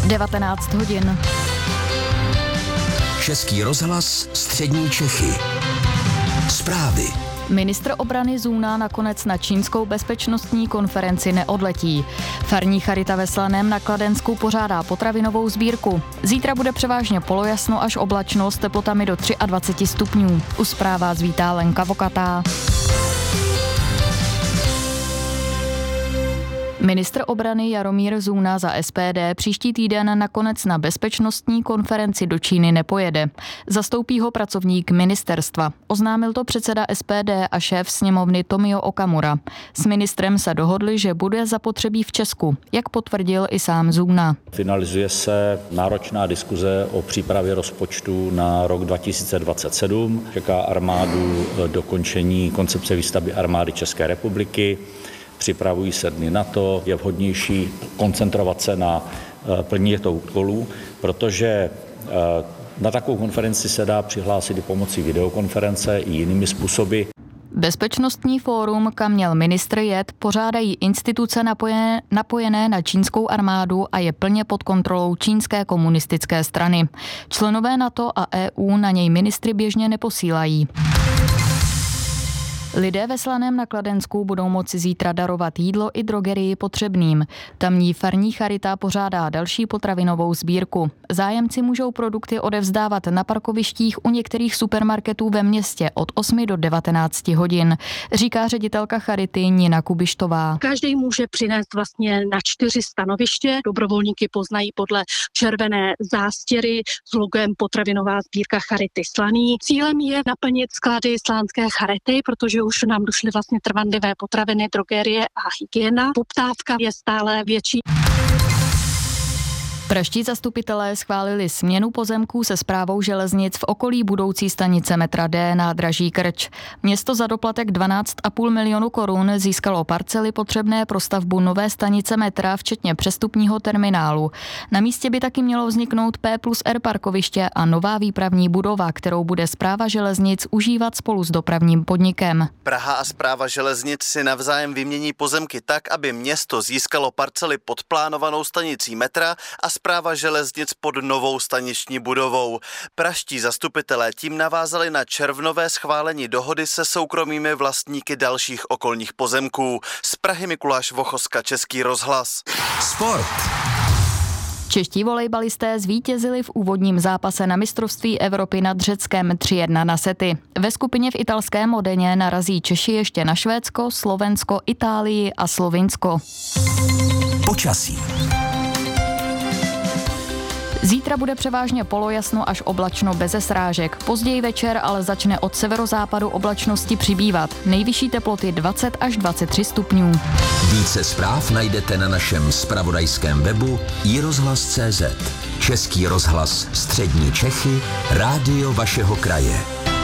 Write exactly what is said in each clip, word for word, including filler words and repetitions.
devatenáct hodin. Český rozhlas Střední Čechy. Zprávy. Ministr obrany Zůna nakonec na čínskou bezpečnostní konferenci neodletí. Farní charita ve Slaném na Kladensku pořádá potravinovou sbírku. Zítra bude převážně polojasno až oblačno s teplotami do dvacet tři stupňů. U zpráv vás vítá Lenka Vokatá. Ministr obrany Jaromír Zůna za S P D příští týden nakonec na bezpečnostní konferenci do Číny nepojede. Zastoupí ho pracovník ministerstva. Oznámil to předseda S P D a šéf sněmovny Tomio Okamura. S ministrem se dohodli, že bude zapotřebí v Česku, jak potvrdil i sám Zůna. Finalizuje se náročná diskuze o přípravě rozpočtu na rok dva tisíce dvacet sedm. Čeká armádu dokončení koncepce výstavby armády České republiky. Připravují se dny na to, je vhodnější koncentrovat se na plnění těchto úkolů, protože na takovou konferenci se dá přihlásit i pomocí videokonference i jinými způsoby. Bezpečnostní fórum, kam měl ministr jet, pořádají instituce napojené, napojené na čínskou armádu a je plně pod kontrolou čínské komunistické strany. Členové NATO a E U na něj ministry běžně neposílají. Lidé ve Slaném na Kladensku budou moci zítra darovat jídlo i drogerii potřebným. Tamní farní charita pořádá další potravinovou sbírku. Zájemci můžou produkty odevzdávat na parkovištích u některých supermarketů ve městě od osmi do devatenácti hodin, říká ředitelka charity Nina Kubištová. Každý může přinést vlastně na čtyři stanoviště. Dobrovolníky poznají podle červené zástěry s logem Potravinová sbírka charity Slaný. Cílem je naplnit sklady slánské charity, protože už nám došly vlastně trvanlivé potraviny, drogerie a hygiena. Poptávka je stále větší. Pražští zastupitelé schválili směnu pozemků se správou železnic v okolí budoucí stanice metra D nádraží Krč. Město za doplatek dvanáct a půl milionu korun získalo parcely potřebné pro stavbu nové stanice metra, včetně přestupního terminálu. Na místě by taky mělo vzniknout P plus R parkoviště a nová výpravní budova, kterou bude správa železnic užívat spolu s dopravním podnikem. Praha a správa železnic si navzájem vymění pozemky tak, aby město získalo parcely pod plánovanou stanicí metra a správa železnic pod novou staniční budovou. Pražští zastupitelé tím navázali na červnové schválení dohody se soukromými vlastníky dalších okolních pozemků. Z Prahy Mikuláš Vochoska, Český rozhlas. Sport. Čeští volejbalisté zvítězili v úvodním zápase na mistrovství Evropy nad Řeckem tři jedna na sety. Ve skupině v italském Modeně narazí Češi ještě na Švédsko, Slovensko, Itálii a Slovinsko. Počasí. Zítra bude převážně polojasno až oblačno beze srážek. Později večer ale začne od severozápadu oblačnosti přibývat. Nejvyšší teploty dvacet až dvacet tři stupňů. Více zpráv najdete na našem zpravodajském webu i rozhlas tečka cé zet. Český rozhlas Střední Čechy, rádio vašeho kraje.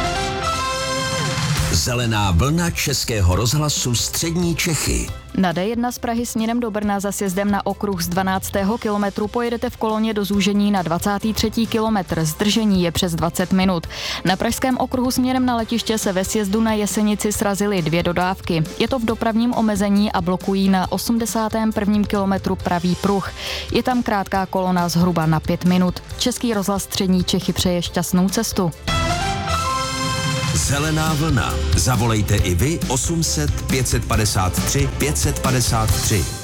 Zelená vlna Českého rozhlasu Střední Čechy. Na D jedna z Prahy směrem do Brna za sjezdem na okruh z dvanáctého kilometru pojedete v koloně do zúžení na dvacátý třetí kilometr. Zdržení je přes dvacet minut. Na pražském okruhu směrem na letiště se ve sjezdu na Jesenici srazily dvě dodávky. Je to v dopravním omezení a blokují na osmdesátém prvním kilometru pravý pruh. Je tam krátká kolona zhruba na pět minut. Český rozhlas Střední Čechy přeje šťastnou cestu. Zelená vlna. Zavolejte i vy osm set pět set padesát tři pět set padesát tři.